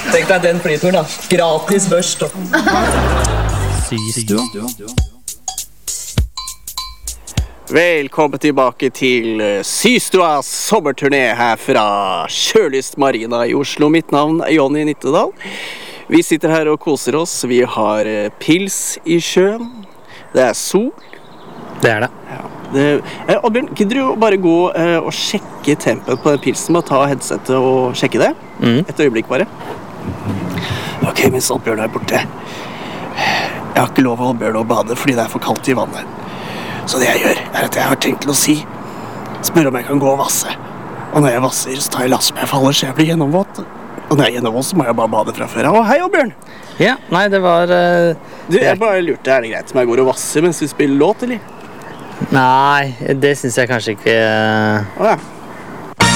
Tenk deg den flyturen da. Gratis børst. Systua. Velkommen tilbake til Systuas sommerturné her fra Kjølyst Marina i Oslo. Mitt navn er Jonny Nittedal. Vi sitter her og koser oss. Vi har pils i sjøen. Det er sol. Det er det. Ja. Oddbjørn, gidder du bare gå og sjekke tempen på den pilsen med å ta headsetet og sjekke det? Et øyeblikk bare. Ok, mens Oddbjørn er borte. Jeg har ikke lov av Oddbjørn å bade fordi det er for kaldt i vannet. Så det jeg gjør, er at jeg har tenkt til å spørre om jeg kan gå og vasse. Og når jeg vasser, så tar jeg lass med jeg faller, så jeg blir gjennomvåt. Og når jeg er gjennomvåt, så må jeg bare bade fra før. Å, hei, Oddbjørn! Ja, nei, det var... Du, jeg bare lurte, er det greit om jeg går og vasser mens vi spiller låt, eller? Nei, det synes jeg kanskje ikke... Å ja.